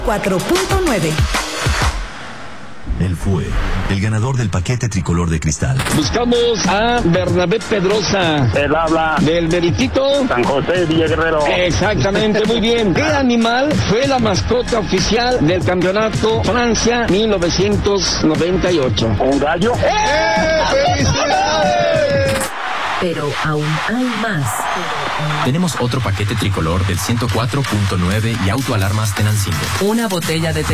4.9. Él fue el ganador del paquete tricolor de cristal. Buscamos a Bernabé Pedrosa. Él habla Del Meritito San José Villaguerrero. Exactamente, muy bien. ¿Qué animal fue la mascota oficial del campeonato Francia 1998? ¿Un gallo? ¡Felicidades! Pero aún hay más. Tenemos otro paquete tricolor del 104.9 y autoalarmas Tenancingo. Una botella de